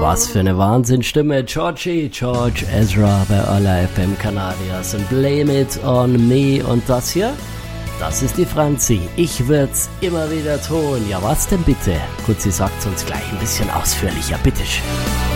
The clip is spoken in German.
Was für eine Wahnsinnstimme. George Ezra bei Olla FM Canarias und Blame It On Me. Und das hier? Das ist die Franzi. Ich würd's immer wieder tun. Ja, was denn bitte? Gut, sie sagt's uns gleich ein bisschen ausführlicher. Bitteschön.